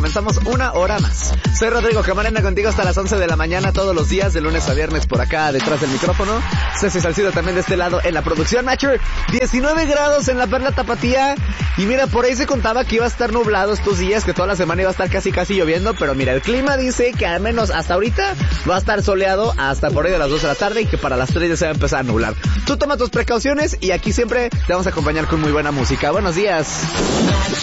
comenzamos una hora más. Soy Rodrigo Camarena, contigo hasta las 11 de la mañana todos los días, de lunes a viernes por acá detrás del micrófono. Ceci Salcido también de este lado en la producción. Macher, 19 grados en la Perla Tapatía. Y mira, por ahí se contaba que iba a estar nublado estos días, que toda la semana iba a estar casi lloviendo, pero mira, el clima dice que al menos hasta ahorita va a estar soleado hasta por ahí de las 2 de la tarde y que para las 3 ya se va a empezar a nublar. Tú toma tus precauciones y aquí siempre te vamos a acompañar con muy buena música. Buenos días.